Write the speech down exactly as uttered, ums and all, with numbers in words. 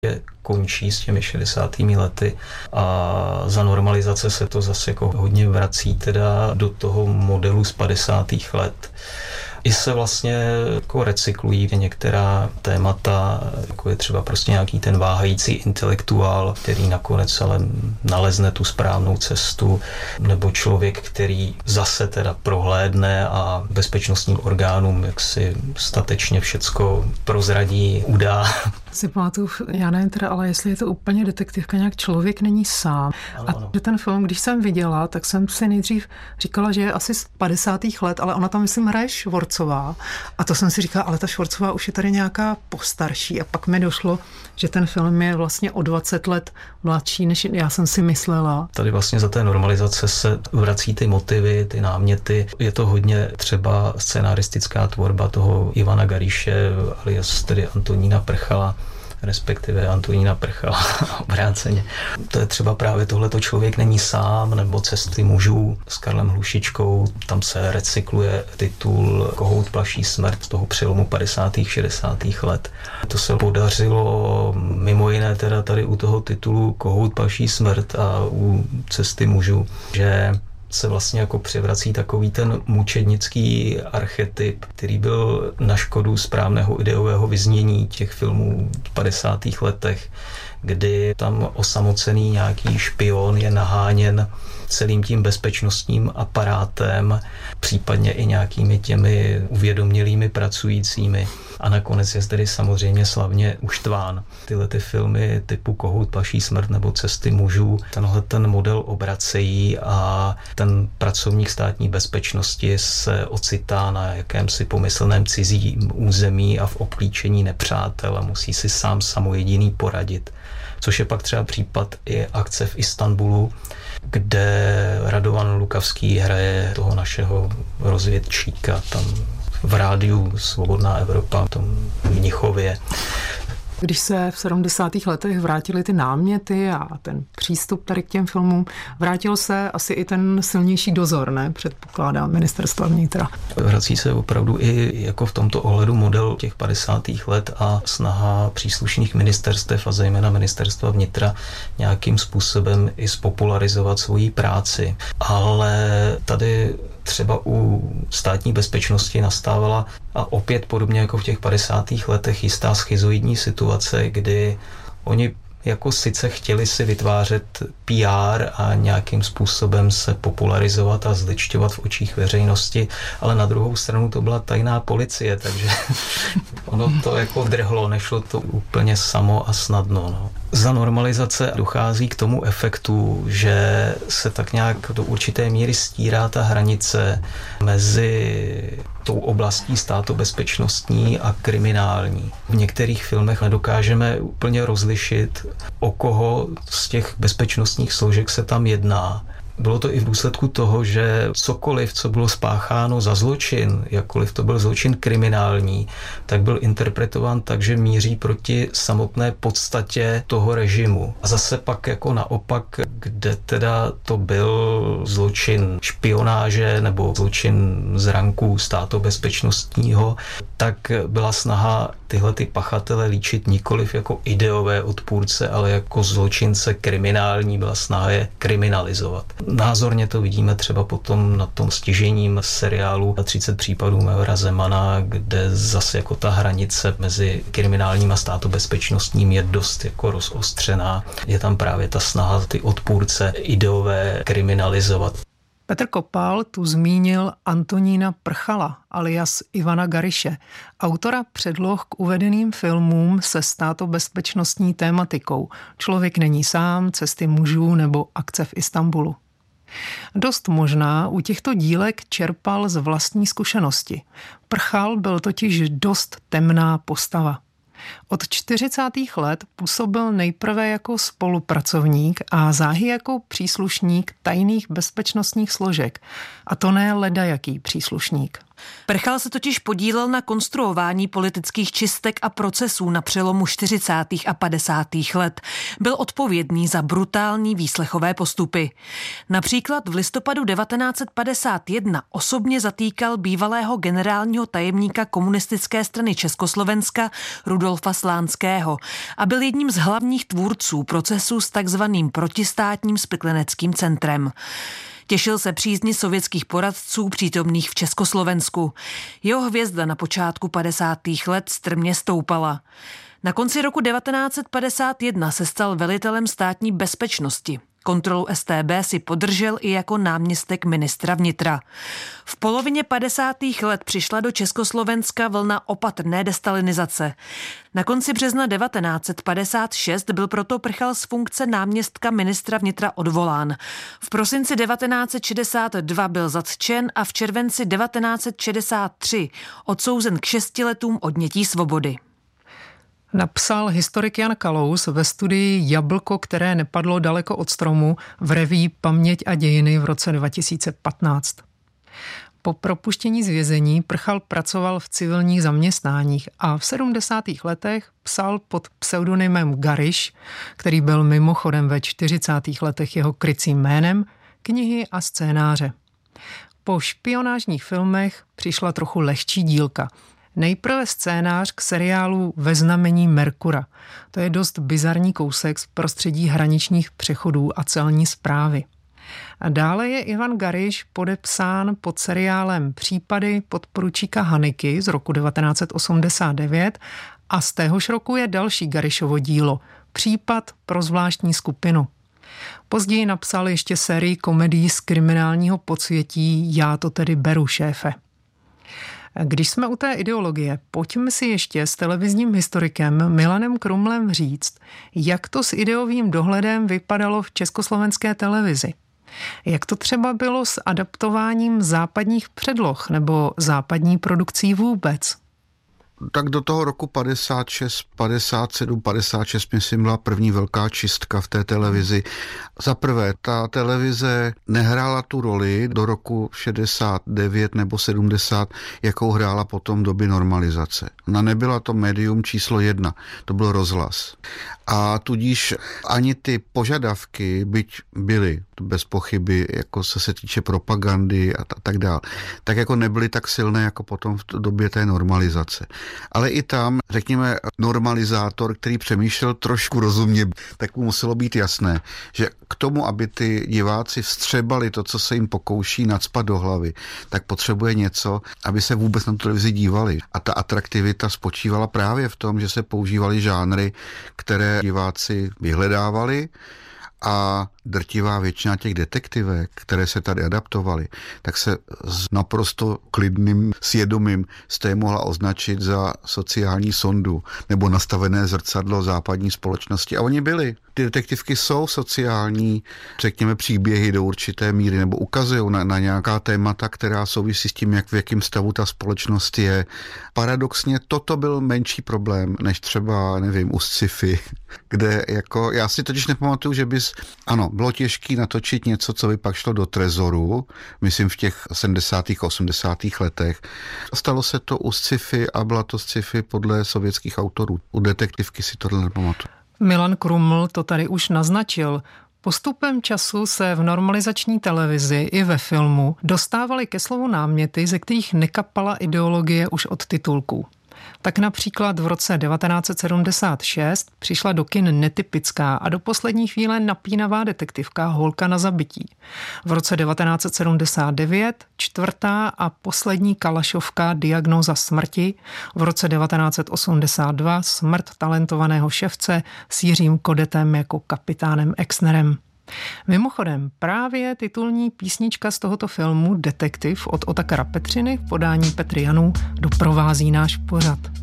končí s těmi šedesátými lety a za normalizace se to zase jako hodně vrací teda do toho modelu z padesátých let. I se vlastně jako recyklují některá témata, jako je třeba prostě nějaký ten váhající intelektuál, který nakonec ale nalezne tu správnou cestu, nebo člověk, který zase teda prohlédne a bezpečnostním orgánům jak si statečně všecko prozradí, udá. Si pamatuju, já nevím teda, ale jestli je to úplně detektivka, nějak člověk není sám. Ano, a ano. že ten film, když jsem viděla, tak jsem si nejdřív říkala, že je asi z padesátých let, ale ona tam, myslím, hraje Švorcová. A to jsem si říkala, ale ta Švorcová už je tady nějaká postarší. A pak mi došlo, že ten film je vlastně o dvacet let mladší, než já jsem si myslela. Tady vlastně za té normalizace se vrací ty motivy, ty náměty. Je to hodně třeba scenaristická tvorba toho Ivana Gariše, alias tedy Antonína Prchala, respektive Antonína Prchala, obráceně. To je třeba právě tohleto Člověk není sám, nebo Cesty mužů s Karlem Hlušičkou. Tam se recykluje titul Kohout plaší smrt z toho přelomu padesátých šedesátých let. To se podařilo mimo jiné teda tady u toho titulu Kohout plaší smrt a u Cesty mužů, že se vlastně jako převrací takový ten mučednický archetyp, který byl na škodu správného ideového vyznění těch filmů v padesátých letech, kdy tam osamocený nějaký špion je naháněn celým tím bezpečnostním aparátem, případně i nějakými těmi uvědomělými pracujícími. A nakonec je tedy samozřejmě slavně uštván. Tyhle ty filmy typu Kohout plaší smrt nebo Cesty mužů tenhle ten model obracejí a ten pracovník státní bezpečnosti se ocitá na jakémsi pomyslném cizím území a v obklíčení nepřátel a musí si sám samojediný poradit. Což je pak třeba případ i Akce v Istanbulu, kde Radovan Lukavský hraje toho našeho rozvědčíka tam v rádiu Svobodná Evropa, tom v Mnichově. Když se v sedmdesátých letech vrátily ty náměty a ten přístup tady k těm filmům, vrátil se asi i ten silnější dozor, ne? Předpokládám Ministerstva vnitra. Vrací se opravdu i jako v tomto ohledu model těch padesátých let a snaha příslušných ministerstev a zejména Ministerstva vnitra nějakým způsobem i spopularizovat svoji práci. Ale tady třeba u státní bezpečnosti nastávala a opět podobně jako v těch padesátých letech jistá schizoidní situace, kdy oni jako sice chtěli si vytvářet P R a nějakým způsobem se popularizovat a zličťovat v očích veřejnosti, ale na druhou stranu to byla tajná policie, takže ono to jako drhlo, nešlo to úplně samo a snadno. No. Za normalizace dochází k tomu efektu, že se tak nějak do určité míry stírá ta hranice mezi tou oblastí státobezpečnostní a kriminální. V některých filmech nedokážeme úplně rozlišit, o koho z těch bezpečnostních složek se tam jedná. Bylo to i v důsledku toho, že cokoliv, co bylo spácháno za zločin, jakkoliv to byl zločin kriminální, tak byl interpretován tak, že míří proti samotné podstatě toho režimu. A zase pak jako naopak, kde teda to byl zločin špionáže nebo zločin z ranku státobezpečnostního, tak byla snaha tyhle ty pachatele líčit nikoliv jako ideové odpůrce, ale jako zločince kriminální, byla snaha je kriminalizovat. Názorně to vidíme třeba potom na tom stěžejním seriálu třicet případů Majora Zemana, kde zase jako ta hranice mezi kriminálním a státobezpečnostním je dost jako rozostřená. Je tam právě ta snaha ty odpůrce ideové kriminalizovat. Petr Kopal tu zmínil Antonína Prchala, alias Ivana Gariše, autora předloh k uvedeným filmům se státobezpečnostní tématikou Člověk není sám, Cesty mužů nebo Akce v Istanbulu. Dost možná u těchto dílek čerpal z vlastní zkušenosti. Prchal byl totiž dost temná postava. Od čtyřicátých let působil nejprve jako spolupracovník a záhy jako příslušník tajných bezpečnostních složek. A to ne ledajaký příslušník. Prchal se totiž podílel na konstruování politických čistek a procesů na přelomu čtyřicátých a padesátých let. Byl odpovědný za brutální výslechové postupy. Například v listopadu devatenáct set padesát jedna osobně zatýkal bývalého generálního tajemníka komunistické strany Československa Rudolfa Slánského a byl jedním z hlavních tvůrců procesu s takzvaným protistátním spikleneckým centrem. Těšil se přízni sovětských poradců přítomných v Československu. Jeho hvězda na počátku padesátých let strmě stoupala. Na konci roku devatenáct set padesát jedna se stal velitelem státní bezpečnosti. Kontrolu S T B si podržel i jako náměstek ministra vnitra. V polovině padesátých let přišla do Československa vlna opatrné destalinizace. Na konci března devatenáct set padesát šest byl proto Prchal z funkce náměstka ministra vnitra odvolán. V prosinci devatenáct set šedesát dva byl zatčen a v červenci devatenáct set šedesát tři odsouzen k šesti letům odnětí svobody. Napsal historik Jan Kalous ve studii Jablko, které nepadlo daleko od stromu v reví Paměť a dějiny v roce dva tisíce patnáct. Po propuštění z vězení Prchal pracoval v civilních zaměstnáních a v sedmdesátých letech psal pod pseudonymem Gariš, který byl mimochodem ve čtyřicátých letech jeho krycím jménem, knihy a scénáře. Po špionážních filmech přišla trochu lehčí dílka. Nejprve scénář k seriálu Ve znamení Merkura. To je dost bizarní kousek z prostředí hraničních přechodů a celní správy. A dále je Ivan Gariš podepsán pod seriálem Případy podporučíka Hanyky z roku devatenáct set osmdesát devět a z téhož roku je další Garišovo dílo Případ pro zvláštní skupinu. Později napsal ještě sérii komedií z kriminálního podsvětí Já to tedy beru, šéfe. Když jsme u té ideologie, pojďme si ještě s televizním historikem Milanem Krumlem říct, jak to s ideovým dohledem vypadalo v československé televizi. Jak to třeba bylo s adaptováním západních předloh nebo západní produkcí vůbec? Tak do toho roku padesát šest, padesát sedm, padesát šest, myslím, byla první velká čistka v té televizi. Za prvé, ta televize nehrála tu roli do roku šedesát devět nebo sedmdesát, jakou hrála potom doby normalizace. Ona nebyla to médium číslo jedna, to byl rozhlas. A tudíž ani ty požadavky, byť byly bez pochyby, jako se se týče propagandy a tak dále, tak jako nebyly tak silné, jako potom v době té normalizace. Ale i tam, řekněme, normalizátor, který přemýšlel trošku rozumně, tak mu muselo být jasné, že k tomu, aby ty diváci vstřebali to, co se jim pokouší nacpat do hlavy, tak potřebuje něco, aby se vůbec na tu televizi dívali. A ta atraktivita spočívala právě v tom, že se používaly žánry, které diváci vyhledávali, a drtivá většina těch detektivek, které se tady adaptovaly, tak se s naprosto klidným svědomím jste je mohla označit za sociální sondu nebo nastavené zrcadlo západní společnosti. A oni byli. Ty detektivky jsou sociální, řekněme, příběhy do určité míry, nebo ukazují na, na nějaká témata, která souvisí s tím, jak v jakém stavu ta společnost je. Paradoxně toto byl menší problém, než třeba, nevím, u sci-fi, kde jako, já si totiž nepamatuju, že bys, ano, bylo těžké natočit něco, co by pak šlo do trezoru, myslím v těch sedmdesátých, osmdesátých letech. Stalo se to u sci-fi a byla to sci-fi podle sovětských autorů. U detektivky si tohle nepamatuju. Milan Kruml to tady už naznačil. Postupem času se v normalizační televizi i ve filmu dostávaly ke slovu náměty, ze kterých nekapala ideologie už od titulků. Tak například v roce devatenáct set sedmdesát šest přišla do kin netypická a do poslední chvíle napínavá detektivka Holka na zabití. V roce devatenáct set sedmdesát devět čtvrtá a poslední Kalašovka Diagnóza smrti. V roce devatenáct set osmdesát dva smrt talentovaného ševce s Jiřím Kodetem jako kapitánem Exnerem. Mimochodem, právě titulní písnička z tohoto filmu Detektiv od Otakara Petřiny v podání Petry Janů doprovází náš pořad.